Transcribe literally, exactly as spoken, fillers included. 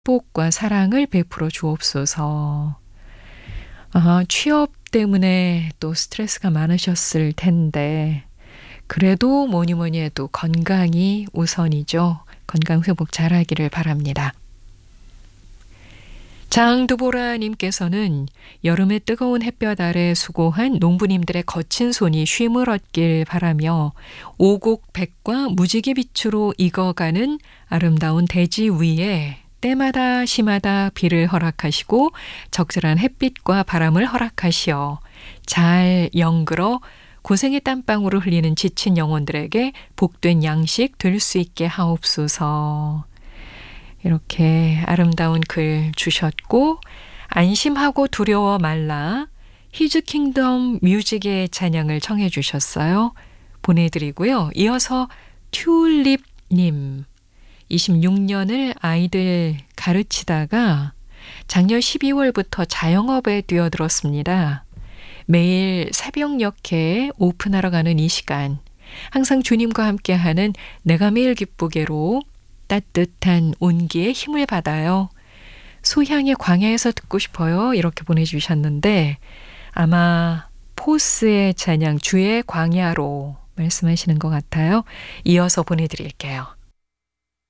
축복과 사랑을 베풀어 주옵소서. 아, 취업 때문에 또 스트레스가 많으셨을 텐데 그래도 뭐니 뭐니 해도 건강이 우선이죠. 건강 회복 잘하기를 바랍니다. 장두보라님께서는 여름의 뜨거운 햇볕 아래 수고한 농부님들의 거친 손이 쉼을 얻길 바라며 오곡백과 무지개 빛으로 익어가는 아름다운 대지 위에 때마다 시마다 비를 허락하시고 적절한 햇빛과 바람을 허락하시어 잘 영글어 고생의 땀방울을 흘리는 지친 영혼들에게 복된 양식 될 수 있게 하옵소서. 이렇게 아름다운 글 주셨고 안심하고 두려워 말라 히즈 킹덤 뮤직의 찬양을 청해 주셨어요. 보내드리고요. 이어서 튤립님 이십육 년을 아이들 가르치다가 작년 십이월부터 자영업에 뛰어들었습니다. 매일 새벽녘에 오픈하러 가는 이 시간 항상 주님과 함께하는 내가 매일 기쁘게로 따뜻한 온기에 힘을 받아요. 소향의 광야에서 듣고 싶어요. 이렇게 보내주셨는데 아마 포스의 찬양 주의 광야로 말씀하시는 것 같아요. 이어서 보내드릴게요.